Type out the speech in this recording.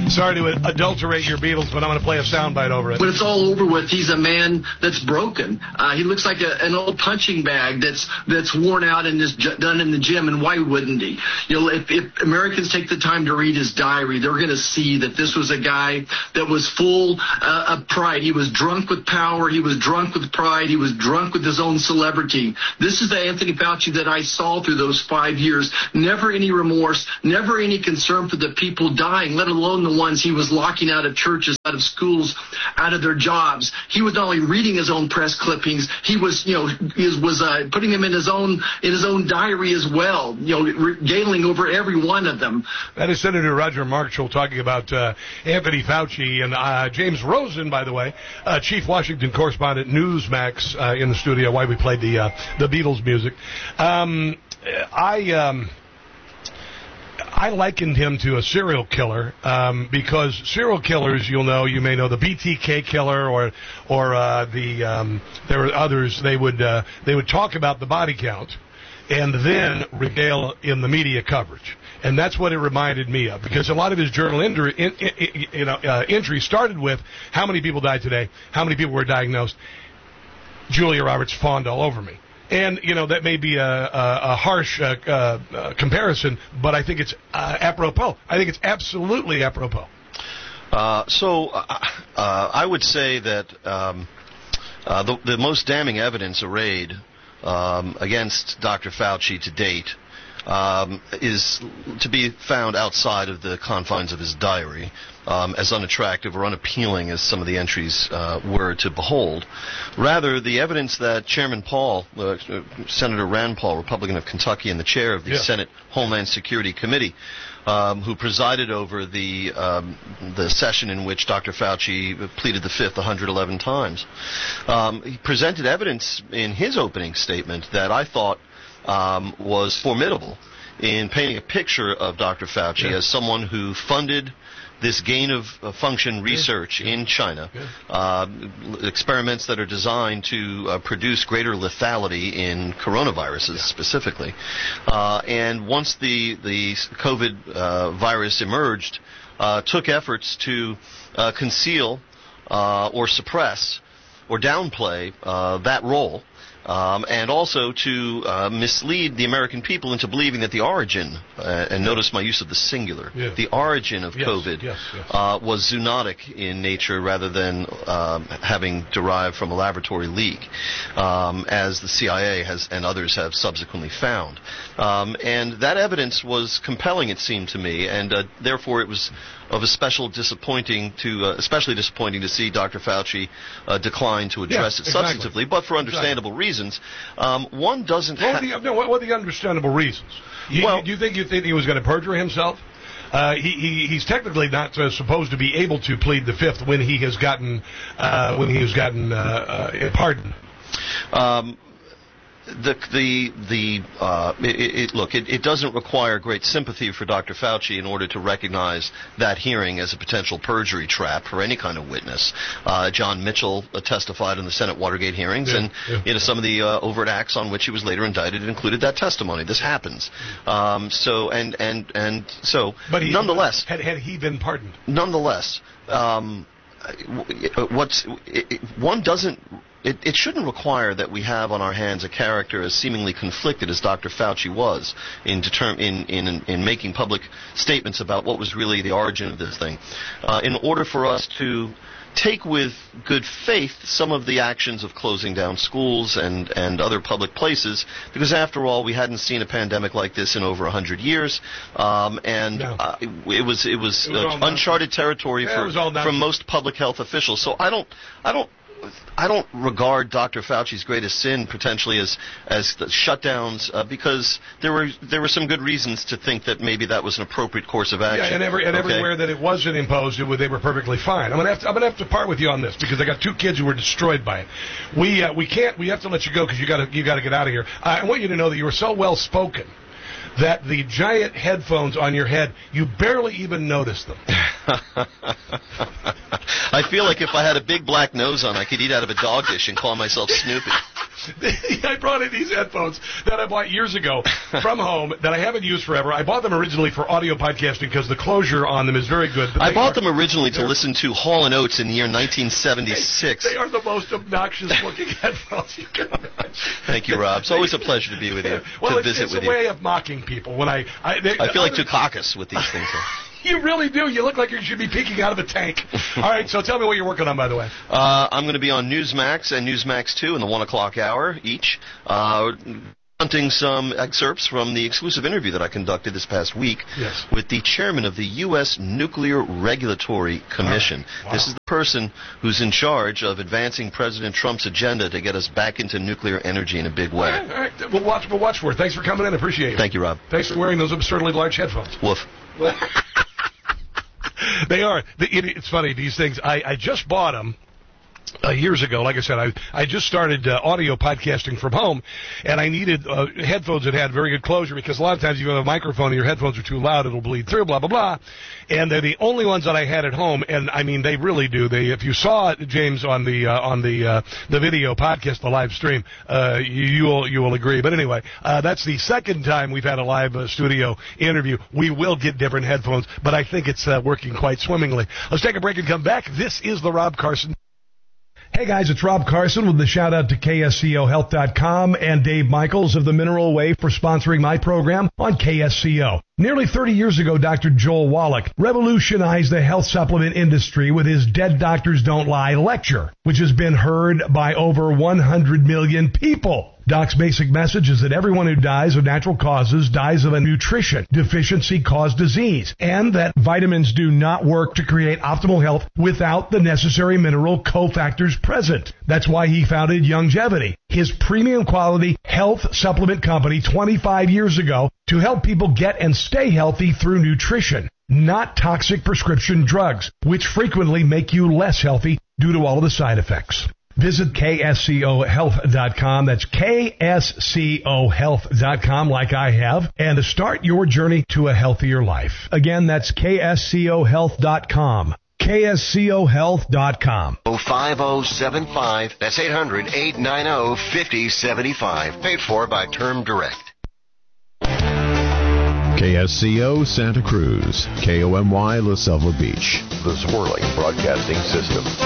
Sorry to adulterate your Beatles, but I'm going to play a soundbite over it. When it's all over with, he's a man that's broken. He looks like an old punching bag that's worn out and is done in the gym, and why wouldn't he? You know, if Americans take the time to read his diary, they're going to see that this was a guy that was full of pride. He was drunk with power. He was drunk with pride. He was drunk with his own celebrity. This is the Anthony Fauci that I saw through those 5 years. Never any remorse, never any concern for the people dying, let alone the ones he was locking out of churches, out of schools, out of their jobs. He was not only reading his own press clippings, he was, putting them in his own diary as well, regaling over every one of them. That is Senator Roger Marshall talking about Anthony Fauci and James Rosen, by the way, chief Washington correspondent, Newsmax, in the studio while we played the Beatles music. I likened him to a serial killer because serial killers, you may know the BTK killer or there were others. They would talk about the body count and then regale in the media coverage. And that's what it reminded me of, because a lot of his journal entry started with how many people died today, how many people were diagnosed. Julia Roberts fawned all over me. And, that may be a harsh comparison, but I think it's apropos. I think it's absolutely apropos. I would say that the most damning evidence arrayed against Dr. Fauci to date is to be found outside of the confines of his diary, as unattractive or unappealing as some of the entries were to behold. Rather, the evidence that Chairman Paul, Senator Rand Paul, Republican of Kentucky, and the chair of the Senate Homeland Security Committee, who presided over the session in which Dr. Fauci pleaded the Fifth 111 times, he presented evidence in his opening statement that I thought was formidable in painting a picture of Dr. Fauci as someone who funded this gain-of-function research in China, experiments that are designed to produce greater lethality in coronaviruses specifically. And once the COVID virus emerged, took efforts to conceal or suppress or downplay that role. And also to mislead the American people into believing that the origin, and notice my use of the singular, the origin of COVID was zoonotic in nature rather than having derived from a laboratory leak, as the CIA has and others have subsequently found. And that evidence was compelling, it seemed to me, and therefore it was of especially disappointing to see Dr. Fauci decline to address it substantively, but for understandable reasons. One doesn't have... What are the understandable reasons? Do you think he was going to perjure himself? He's technically not supposed to be able to plead the Fifth when he has gotten pardoned. It doesn't require great sympathy for Dr. Fauci in order to recognize that hearing as a potential perjury trap for any kind of witness. John Mitchell testified in the Senate Watergate hearings, and some of the overt acts on which he was later indicted included that testimony. This happens. But nonetheless, had he been pardoned? Nonetheless, It shouldn't require that we have on our hands a character as seemingly conflicted as Dr. Fauci was in making public statements about what was really the origin of this thing, in order for us to take with good faith some of the actions of closing down schools and other public places, because after all, we hadn't seen a pandemic like this in over 100 years, it was uncharted territory for most public health officials. So I don't regard Dr. Fauci's greatest sin potentially as the shutdowns, because there were some good reasons to think that maybe that was an appropriate course of action. Everywhere that it wasn't imposed, they were perfectly fine. I'm gonna have to part with you on this because I got two kids who were destroyed by it. We have to let you go because you got to get out of here. I want you to know that you were so well spoken that the giant headphones on your head, you barely even noticed them. I feel like if I had a big black nose on, I could eat out of a dog dish and call myself Snoopy. I brought in these headphones that I bought years ago from home that I haven't used forever. I bought them originally for audio podcasting because the closure on them is very good. I bought them originally to listen to Hall & Oates in the year 1976. They are the most obnoxious-looking headphones you can imagine. Thank you, Rob. It's always a pleasure to be with you, to visit with you. It's a way of mocking people. When I feel like Dukakis with these things. You really do. You look like you should be peeking out of a tank. All right, so tell me what you're working on, by the way. I'm going to be on Newsmax and Newsmax 2 in the 1 o'clock hour each, hunting some excerpts from the exclusive interview that I conducted this past week with the chairman of the U.S. Nuclear Regulatory Commission. Wow. This is the person who's in charge of advancing President Trump's agenda to get us back into nuclear energy in a big way. All right. We'll watch for it. Thanks for coming in. I appreciate it. Thank you, Rob. Thanks for wearing those absurdly large headphones. Woof. They are. It's funny, these things. I just bought them years ago. Like I said, I just started audio podcasting from home, and I needed headphones that had very good closure because a lot of times you have a microphone and your headphones are too loud, it'll bleed through, blah, blah, blah. And they're the only ones that I had at home, and I mean, they really do. If you saw it, James, on the video podcast, the live stream, you will agree. But anyway, that's the second time we've had a live studio interview. We will get different headphones, but I think it's working quite swimmingly. Let's take a break and come back. This is the Rob Carson. Hey guys, it's Rob Carson with the shout out to KSCOHealth.com and Dave Michaels of the Mineral Way for sponsoring my program on KSCO. Nearly 30 years ago, Dr. Joel Wallach revolutionized the health supplement industry with his Dead Doctors Don't Lie lecture, which has been heard by over 100 million people. Doc's basic message is that everyone who dies of natural causes dies of a nutrition deficiency caused disease, and that vitamins do not work to create optimal health without the necessary mineral cofactors present. That's why he founded Youngevity, his premium quality health supplement company 25 years ago, to help people get and stay healthy through nutrition, not toxic prescription drugs, which frequently make you less healthy due to all of the side effects. Visit KSCOHealth.com. That's KSCOHealth.com, like I have, and to start your journey to a healthier life. Again, that's KSCOHealth.com. KSCOHealth.com. 5075. That's 800-890-5075. Paid for by Term Direct. KSCO Santa Cruz, KOMY La Selva Beach. The Swirling Broadcasting System.